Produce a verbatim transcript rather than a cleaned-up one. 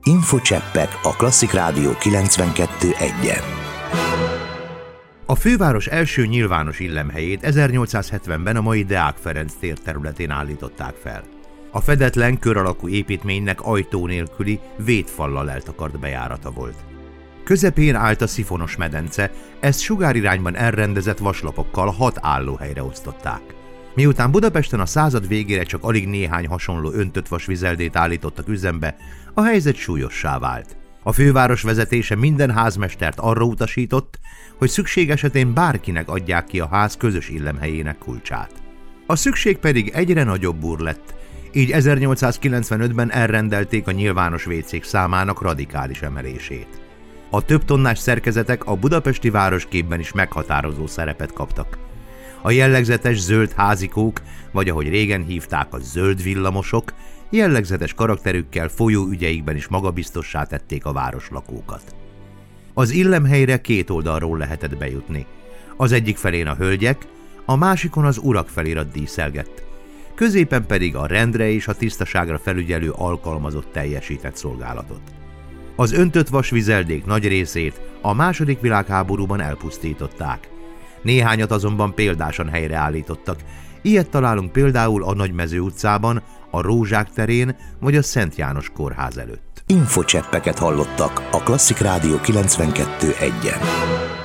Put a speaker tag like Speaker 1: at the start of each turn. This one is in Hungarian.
Speaker 1: Infocseppek a Klasszik Rádió kilencvenkettő egyen. A főváros első nyilvános illemhelyét ezernyolcszázhetvenben a mai Deák Ferenc tér területén állították fel. A fedetlen, kör alakú építménynek ajtó nélküli, védfallal eltakart bejárata volt. Közepén állt a szifonos medence, ezt sugárirányban elrendezett vaslapokkal hat állóhelyre osztották. Miután Budapesten a század végére csak alig néhány hasonló öntött vasvizeldét állítottak üzembe, a helyzet súlyossá vált. A főváros vezetése minden házmestert arra utasított, hogy szükség esetén bárkinek adják ki a ház közös illemhelyének kulcsát. A szükség pedig egyre nagyobb úr lett, így ezernyolcszázkilencvenötben elrendelték a nyilvános vécék számának radikális emelését. A több tonnás szerkezetek a budapesti városképben is meghatározó szerepet kaptak. A jellegzetes zöld házikók, vagy ahogy régen hívták, a zöld villamosok, jellegzetes karakterükkel folyóügyeikben is magabiztossá tették a városlakókat. Az illemhelyre két oldalról lehetett bejutni. Az egyik felén a hölgyek, a másikon az urak felirat díszelgett. Középen pedig a rendre és a tisztaságra felügyelő alkalmazott teljesített szolgálatot. Az öntött vasvizeldék nagy részét a második világháborúban elpusztították. Néhányat azonban példásan helyreállítottak. Ilyet találunk például a Nagymező utcában, a Rózsák terén vagy a Szent János kórház előtt. Infocseppeket hallottak a Klasszik Rádió kilencvenkettő egyen.